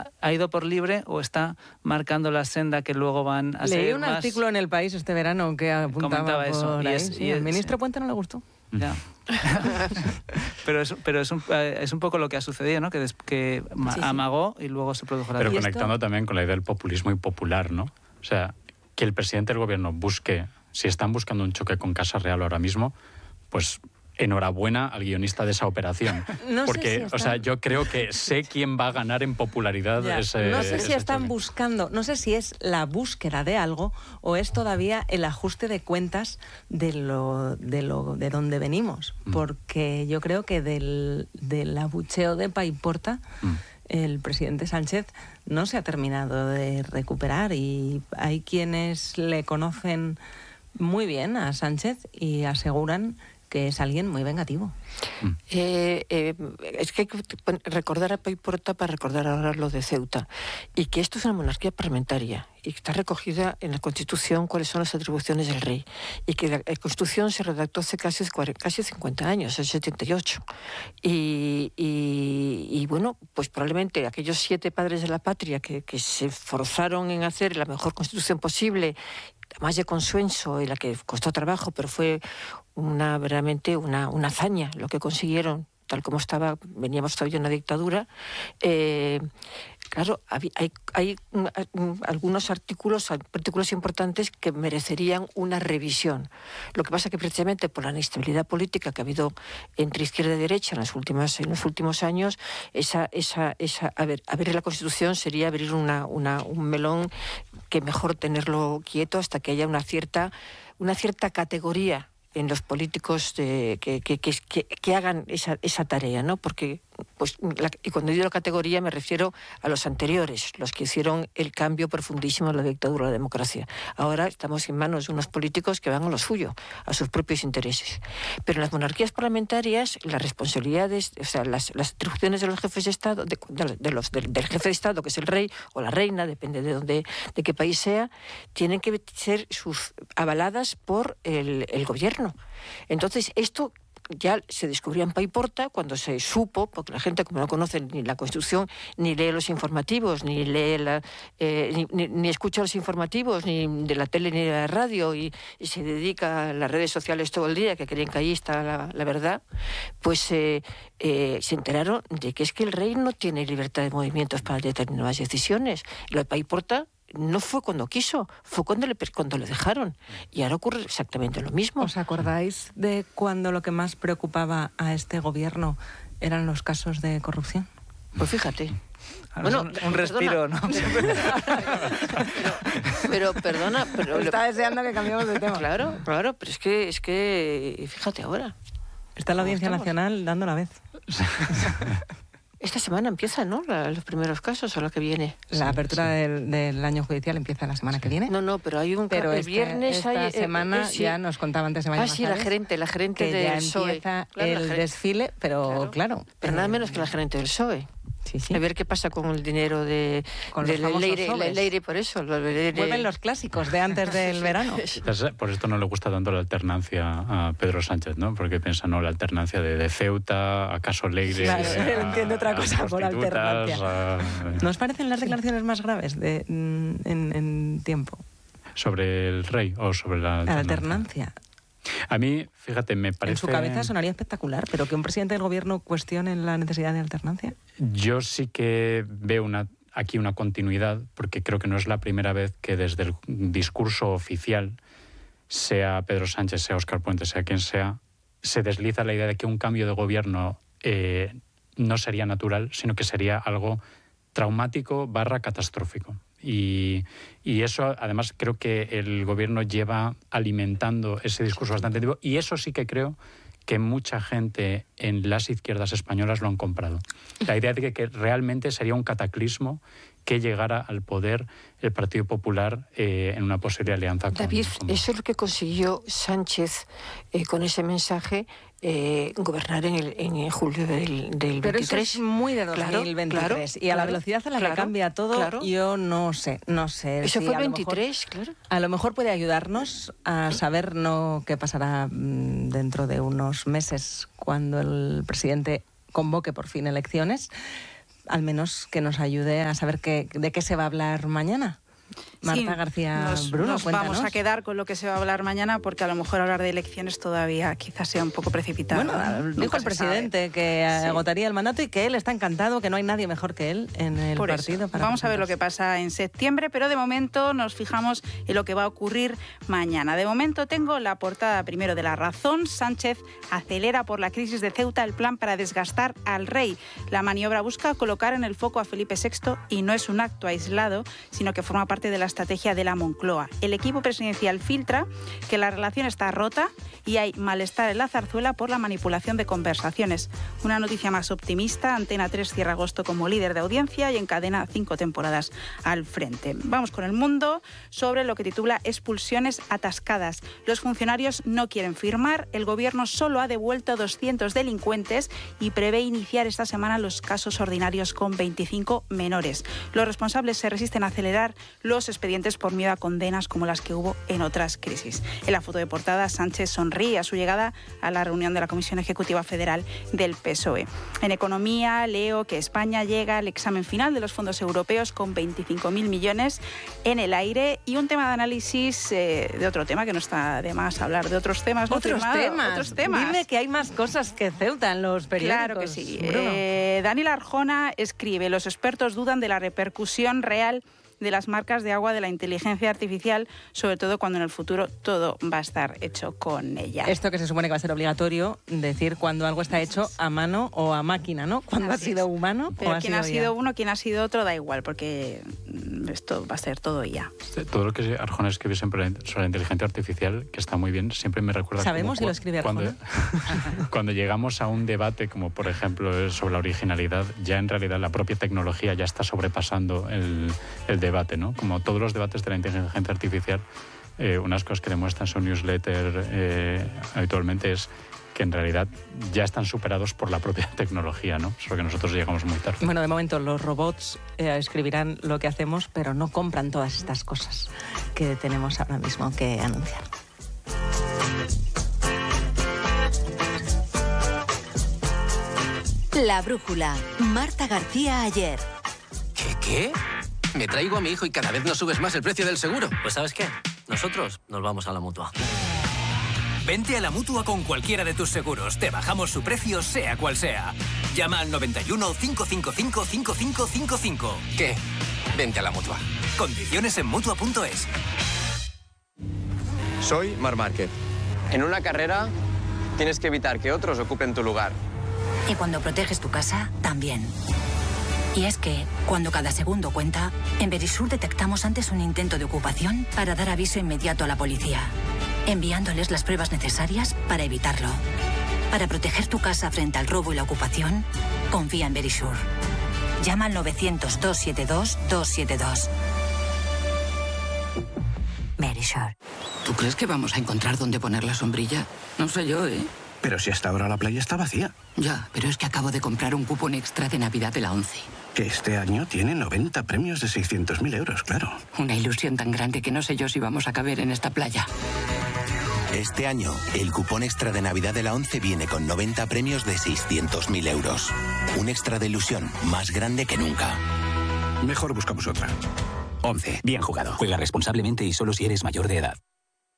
ha ido por libre o está marcando la senda que luego van a seguir. Leí un artículo en El País este verano que apuntaba por eso. Ahí. Sí, el ministro Puente no le gustó. Ya. pero es un poco lo que ha sucedido, ¿no? Que amagó y luego se produjo la... Pero conectando también con la idea del populismo y popular, ¿no? O sea, que el presidente del gobierno busque, si están buscando un choque con Casa Real ahora mismo, pues enhorabuena al guionista de esa operación. Porque, o sea, yo creo que sé quién va a ganar en popularidad no sé si están choque. buscando, no sé si es la búsqueda de algo o es todavía el ajuste de cuentas de donde venimos. Porque yo creo que del abucheo de Paiporta, el presidente Sánchez no se ha terminado de recuperar y hay quienes le conocen muy bien a Sánchez y aseguran que es alguien muy vengativo. Es que hay que recordar a Paiporta para recordar ahora lo de Ceuta. Y que esto es una monarquía parlamentaria y que está recogida en la Constitución cuáles son las atribuciones del rey. Y que la Constitución se redactó hace casi 50 años, en 78. Y bueno, pues probablemente aquellos 7 padres de la patria que se esforzaron en hacer la mejor Constitución posible, más de consenso, y la que costó trabajo, pero fue verdaderamente una hazaña lo que consiguieron, tal como veníamos todavía de una dictadura. Claro, hay algunos artículos importantes que merecerían una revisión. Lo que pasa que precisamente por la inestabilidad política que ha habido entre izquierda y derecha en los últimos años, abrir la Constitución sería abrir un melón que mejor tenerlo quieto hasta que haya una cierta categoría en los políticos que hagan esa tarea, ¿no? Porque, y cuando digo categoría me refiero a los anteriores, los que hicieron el cambio profundísimo en la dictadura de la democracia. Ahora estamos en manos de unos políticos que van a lo suyo, a sus propios intereses. Pero en las monarquías parlamentarias, las responsabilidades, o sea, las atribuciones de los jefes de Estado, del jefe de Estado, que es el rey o la reina, depende de qué país sea, tienen que ser avaladas por el gobierno. Entonces, esto ya se descubrió en Paiporta cuando se supo, porque la gente, como no conoce ni la Constitución, ni lee los informativos, ni escucha los informativos, ni de la tele ni de la radio, y se dedica a las redes sociales todo el día, que creen que ahí está la verdad, pues se enteraron de que es que el rey no tiene libertad de movimientos para determinadas decisiones. Lo de Paiporta no fue cuando quiso, fue cuando le dejaron. Y ahora ocurre exactamente lo mismo. ¿Os acordáis de cuando lo que más preocupaba a este gobierno eran los casos de corrupción? Pues fíjate. Bueno, un respiro, ¿no? Pero perdona, pero está deseando que cambiemos de tema. Claro, pero es que fíjate ahora. Está la Audiencia Nacional dando la vez. Esta semana empieza, ¿no? Los primeros casos, o lo que viene. La apertura del año judicial empieza la semana que viene. No, pero hay el viernes esta semana ya nos contaba antes de mañana. Sí, la gerente que del ya PSOE. Empieza el desfile, pero claro. Pero nada menos que la gerente del PSOE. Sí. A ver qué pasa con el dinero del Leire, por eso. Vuelven los clásicos de antes del verano. Por esto no le gusta tanto la alternancia a Pedro Sánchez, ¿no? Porque piensa, no, la alternancia de Ceuta, acaso Leire... Claro, entiende otra cosa por alternancia. ¿Nos parecen las declaraciones más graves en tiempo? ¿Sobre el rey o sobre la alternancia? A mí, fíjate, me parece... En su cabeza sonaría espectacular, pero que un presidente del gobierno cuestione la necesidad de alternancia. Yo sí que veo aquí una continuidad, porque creo que no es la primera vez que desde el discurso oficial, sea Pedro Sánchez, sea Óscar Puente, sea quien sea, se desliza la idea de que un cambio de gobierno no sería natural, sino que sería algo traumático / catastrófico. Y eso, además, creo que el gobierno lleva alimentando ese discurso bastante tiempo, y eso sí que creo que mucha gente en las izquierdas españolas lo han comprado. La idea de que realmente sería un cataclismo que llegara al poder el Partido Popular en una posible alianza con... David, eso es lo que consiguió Sánchez con ese mensaje, gobernar en julio del 23. Pero eso es muy de 2023. Claro, y a la velocidad a la que cambia todo, yo no sé. Eso fue el 23, claro. A lo mejor puede ayudarnos a saber qué pasará dentro de unos meses cuando el presidente convoque por fin elecciones. al menos que nos ayude a saber de qué se va a hablar mañana. Marta Sí, García Bruno, nos cuéntanos. vamos a quedar con lo que se va a hablar mañana, porque a lo mejor hablar de elecciones todavía quizás sea un poco precipitado. Bueno, Nunca dijo el se presidente sabe. que Sí. agotaría el mandato y que él está encantado, que no hay nadie mejor que él en el Por partido. eso. Para Vamos a ver lo que pasa en septiembre, pero de momento nos fijamos en lo que va a ocurrir mañana. De momento tengo la portada primero de La Razón. Sánchez acelera por la crisis de Ceuta el plan para desgastar al rey. La maniobra busca colocar en el foco a Felipe VI y no es un acto aislado, sino que forma parte de la estrategia de la Moncloa. El equipo presidencial filtra que la relación está rota y hay malestar en la zarzuela por la manipulación de conversaciones. Una noticia más optimista: Antena 3 cierra agosto como líder de audiencia y encadena 5 temporadas al frente. Vamos con El Mundo, sobre lo que titula Expulsiones atascadas. Los funcionarios no quieren firmar, el gobierno solo ha devuelto a 200 delincuentes y prevé iniciar esta semana los casos ordinarios con 25 menores. Los responsables se resisten a acelerar los expedientes por miedo a condenas como las que hubo en otras crisis. En la foto de portada, Sánchez sonríe a su llegada a la reunión de la Comisión Ejecutiva Federal del PSOE. En economía, leo que España llega al examen final de los fondos europeos con 25.000 millones en el aire, y un tema de análisis de otro tema, que no está de más hablar de otros temas. Otros temas. Dime Dime que hay más cosas que Ceuta en los periódicos. Claro que sí. Bruno. Daniel Arjona escribe: los expertos dudan de la repercusión real de las marcas de agua de la inteligencia artificial, sobre todo cuando en el futuro todo va a estar hecho con ella. Esto que se supone que va a ser obligatorio, decir cuando algo está hecho a mano o a máquina, ¿no? Cuando Así ha sido es. humano Pero o ha quién sido ha sido IA. uno, quién ha sido otro, da igual, porque esto va a ser todo IA. Todo lo que Arjona escribe siempre sobre la inteligencia artificial, que está muy bien, siempre me recuerda... ¿Sabemos si lo escribe Arjona? Cuando llegamos a un debate, como por ejemplo sobre la originalidad, ya en realidad la propia tecnología ya está sobrepasando el debate, ¿no? Como todos los debates de la inteligencia artificial, unas cosas que demuestran su newsletter habitualmente es que en realidad ya están superados por la propia tecnología, ¿no? Solo que nosotros llegamos muy tarde. Bueno, de momento los robots escribirán lo que hacemos, pero no compran todas estas cosas que tenemos ahora mismo que anunciar. La Brújula. Marta García Aller. ¿Qué? Me traigo a mi hijo y cada vez nos subes más el precio del seguro. Pues ¿sabes qué? Nosotros nos vamos a la Mutua. Vente a la Mutua con cualquiera de tus seguros. Te bajamos su precio, sea cual sea. Llama al 91 555 5555. ¿Qué? Vente a la Mutua. Condiciones en Mutua.es. Soy Marc Márquez. En una carrera tienes que evitar que otros ocupen tu lugar. Y cuando proteges tu casa, también. Y es que, cuando cada segundo cuenta, en Verisur detectamos antes un intento de ocupación para dar aviso inmediato a la policía, enviándoles las pruebas necesarias para evitarlo. Para proteger tu casa frente al robo y la ocupación, confía en Verisur. Llama al 900-272-272. Verisur. ¿Tú crees que vamos a encontrar dónde poner la sombrilla? No sé yo, ¿eh? Pero si hasta ahora la playa está vacía. Ya, pero es que acabo de comprar un cupón extra de Navidad de la ONCE. Que este año tiene 90 premios de 600.000 euros, claro. Una ilusión tan grande que no sé yo si vamos a caber en esta playa. Este año, el cupón extra de Navidad de la ONCE viene con 90 premios de 600.000 euros. Un extra de ilusión más grande que nunca. Mejor buscamos otra. ONCE. Bien jugado. Juega responsablemente y solo si eres mayor de edad.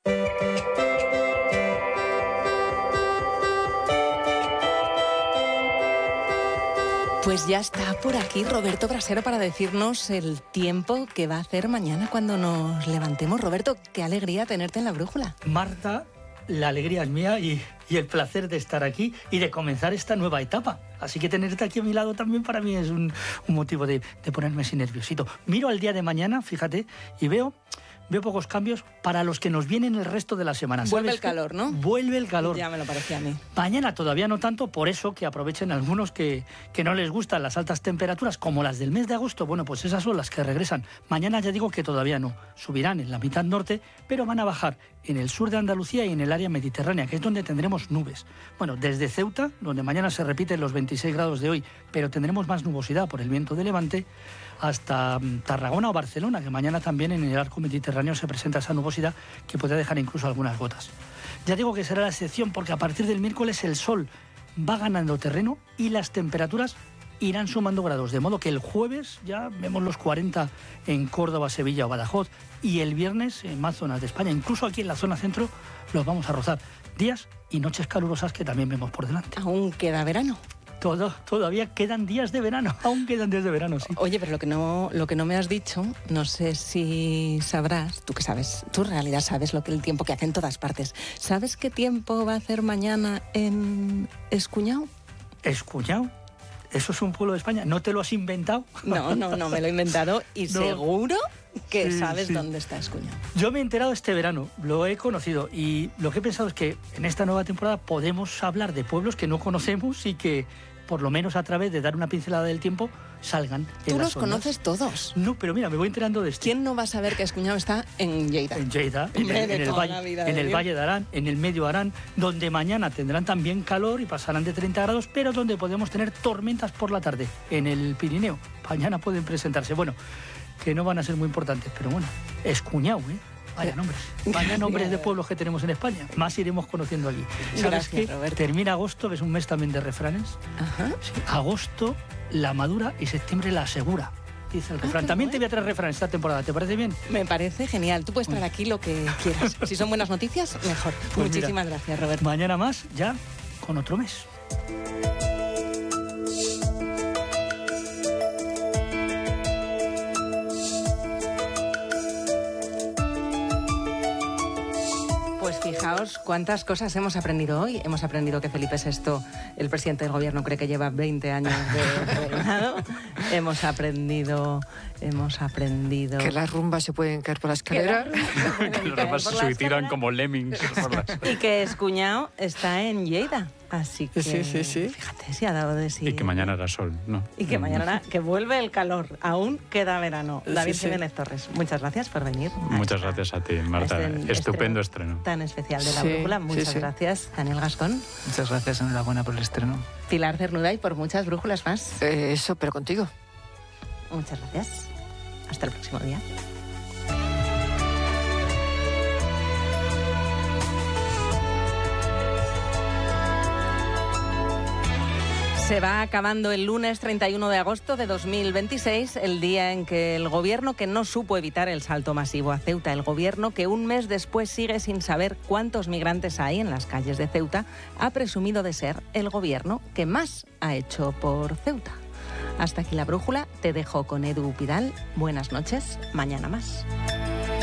Pues ya está por aquí Roberto Brasero para decirnos el tiempo que va a hacer mañana cuando nos levantemos. Roberto, qué alegría tenerte en La Brújula. Marta, la alegría es mía y el placer de estar aquí y de comenzar esta nueva etapa. Así que tenerte aquí a mi lado también para mí es un motivo de ponerme así nerviosito. Miro al día de mañana, fíjate, y veo pocos cambios para los que nos vienen el resto de la semana. Vuelve el calor, ¿no? Vuelve el calor. Ya me lo parecía a mí. Mañana todavía no tanto, por eso que aprovechen algunos que no les gustan las altas temperaturas, como las del mes de agosto. Bueno, pues esas son las que regresan. Mañana ya digo que todavía no. Subirán en la mitad norte, pero van a bajar en el sur de Andalucía y en el área mediterránea, que es donde tendremos nubes. Bueno, desde Ceuta, donde mañana se repiten los 26 grados de hoy, pero tendremos más nubosidad por el viento de levante, hasta Tarragona o Barcelona, que mañana también en el arco mediterráneo se presenta esa nubosidad que puede dejar incluso algunas gotas. Ya digo que será la excepción porque a partir del miércoles el sol va ganando terreno y las temperaturas irán sumando grados, de modo que el jueves ya vemos los 40 en Córdoba, Sevilla o Badajoz, y el viernes en más zonas de España, incluso aquí en la zona centro los vamos a rozar. Días y noches calurosas que también vemos por delante. Aún queda verano. Todavía quedan días de verano, aún quedan días de verano, sí. Oye, pero lo que no me has dicho, no sé si sabrás, tú que sabes, tú en realidad sabes el tiempo que hace en todas partes. ¿Sabes qué tiempo va a hacer mañana en Escuñao? ¿Escuñao? ¿Eso es un pueblo de España? ¿No te lo has inventado? No, me lo he inventado y no. Seguro que sabes dónde está Escuñao. Yo me he enterado este verano, lo he conocido, y lo que he pensado es que en esta nueva temporada podemos hablar de pueblos que no conocemos y que, por lo menos a través de dar una pincelada del tiempo, salgan. Tú los conoces todos. No, pero mira, me voy enterando de esto. ¿Quién no va a saber que Escuñao está en Lleida? En Lleida, en el Valle de Arán, en el Medio Arán, donde mañana tendrán también calor y pasarán de 30 grados, pero donde podemos tener tormentas por la tarde, en el Pirineo. Mañana pueden presentarse. Bueno, que no van a ser muy importantes, pero bueno, Escuñao, Vaya nombres de pueblos que tenemos en España. Más iremos conociendo aquí. ¿Sabes qué? Termina agosto, es un mes también de refranes. Ajá. Sí, agosto la madura y septiembre la asegura, dice el refrán. También te voy a traer refrán esta temporada, ¿te parece bien? Me parece genial. Tú puedes traer aquí lo que quieras. Si son buenas noticias, mejor. Pues muchísimas gracias, Roberto. Mañana más, ya con otro mes. Pues fijaos cuántas cosas hemos aprendido hoy. Hemos aprendido que Felipe VI, el presidente del gobierno, cree que lleva 20 años de reinado. Hemos aprendido... Que las rumbas se pueden caer por la escalera. Que los rumbas se suicidan como lemmings. Y que Escuñao está en Lleida. Así que, sí. Fíjate, si ha dado de sí. Y que mañana hará sol, ¿no? Y que mañana, que vuelve el calor. Aún queda verano. David Jiménez Torres, muchas gracias por venir. Muchas gracias a ti, Marta. Estupendo estreno. Tan especial de La Brújula. Muchas gracias, Daniel Gascón. Muchas gracias, enhorabuena por el estreno. Pilar Cernuda, y por muchas brújulas más. Eso, pero contigo. Muchas gracias. Hasta el próximo día. Se va acabando el lunes 31 de agosto de 2026, el día en que el gobierno que no supo evitar el salto masivo a Ceuta, el gobierno que un mes después sigue sin saber cuántos migrantes hay en las calles de Ceuta, ha presumido de ser el gobierno que más ha hecho por Ceuta. Hasta aquí La Brújula, te dejo con Edu Pidal. Buenas noches, mañana más.